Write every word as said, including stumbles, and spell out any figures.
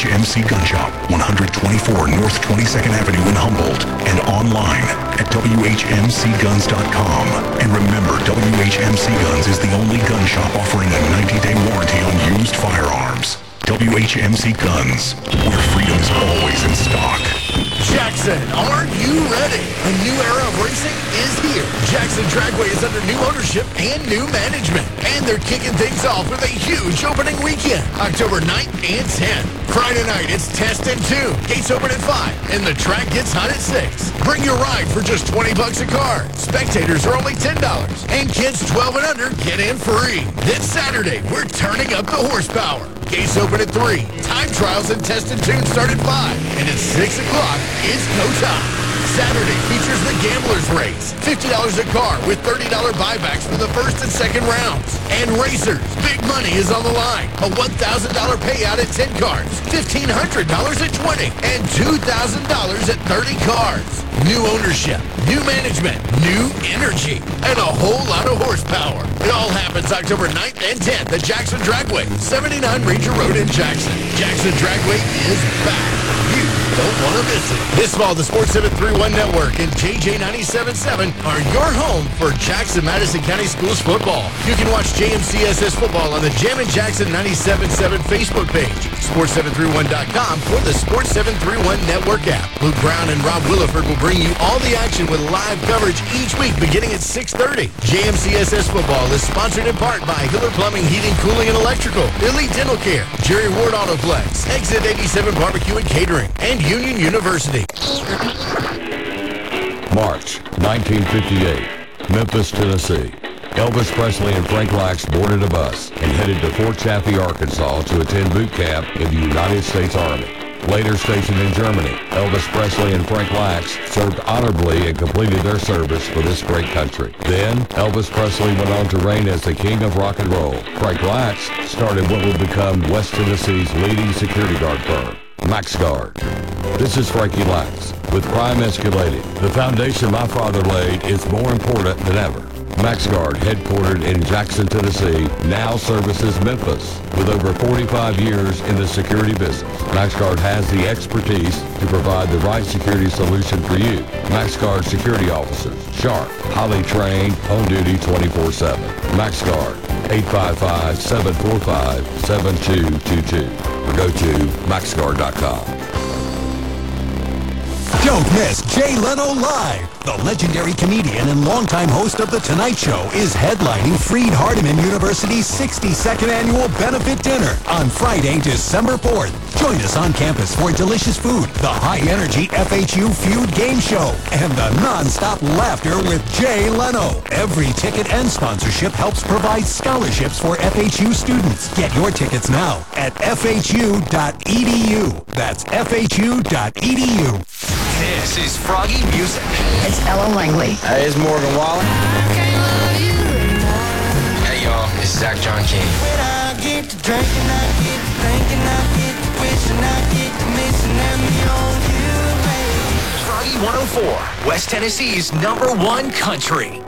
H M C Gun Shop, one twenty-four North twenty-second Avenue in Humboldt, and online at W H M C guns dot com. And remember, W H M C Guns is the only gun shop offering a ninety-day warranty on used firearms. W H M C Guns, where freedom is always in stock. Jackson, are you ready? A new era of racing is here. Jackson Dragway is under new ownership and new management. And they're kicking things off with a huge opening weekend, October ninth and tenth. Friday night, it's Test and Tune. Gates open at five, and the track gets hot at six. Bring your ride for just twenty bucks a car. Spectators are only ten dollars. And kids twelve and under get in free. Then Saturday, we're turning up the horsepower. Gates open at three. Time trials and Test and Tune start at five. And at six o'clock, it's go time. Saturday features the Gamblers Race. fifty dollars a car with thirty dollars buybacks for the first and second rounds. And Racers, big money is on the line. A one thousand dollars payout at ten cars, fifteen hundred dollars at twenty, and two thousand dollars at thirty cars. New ownership, new management, new energy, and a whole lot of horsepower. It all happens October ninth and tenth at Jackson Dragway, seventy-nine Ranger Road in Jackson. Jackson Dragway is back. You don't want to miss it. This fall, the Sports seven thirty-one Network and J J ninety-seven point seven are your home for Jackson-Madison County Schools football. You can watch J M C S S football on the Jammin' Jackson ninety-seven point seven Facebook page, sports seven thirty-one dot com, or the Sports seven thirty-one Network app. Luke Brown and Rob Williford will bring you all the action with live coverage each week beginning at six thirty. J M C S S football is sponsored in part by Hiller Plumbing, Heating, Cooling, and Electrical, Elite Dental Care, Jerry Ward Autoplex, Exit eighty-seven Barbecue and Catering, and Union University. March nineteen fifty-eight, Memphis, Tennessee. Elvis Presley and Frank Lax boarded a bus and headed to Fort Chaffee, Arkansas to attend boot camp in the United States Army. Later stationed in Germany, Elvis Presley and Frank Lax served honorably and completed their service for this great country. Then, Elvis Presley went on to reign as the king of rock and roll. Frank Lax started what would become West Tennessee's leading security guard firm, MaxGuard. This is Frankie Lax. With crime escalating, the foundation my father laid is more important than ever. MaxGuard, headquartered in Jackson, Tennessee, now services Memphis. With over forty-five years in the security business, MaxGuard has the expertise to provide the right security solution for you. MaxGuard security officers, sharp, highly trained, on duty twenty-four seven. MaxGuard, eight five five, seven four five, seven two two two. Or go to max guard dot com. Don't miss Jay Leno Live. The legendary comedian and longtime host of The Tonight Show is headlining Freed Hardeman University's sixty-second annual benefit dinner on Friday, December fourth. Join us on campus for delicious food, the high-energy F H U Feud game show, and the non-stop laughter with Jay Leno. Every ticket and sponsorship helps provide scholarships for F H U students. Get your tickets now at F H U dot E D U. That's F H U dot E D U. This is Froggy Music. It's Ella Langley. Hey, it's Morgan Wallen. Hey, y'all, this is Zach John King. When I get to drinking, I get to thinking, I get to wishing, I get to missing, and me on you, baby. Froggy one oh four, West Tennessee's number one country.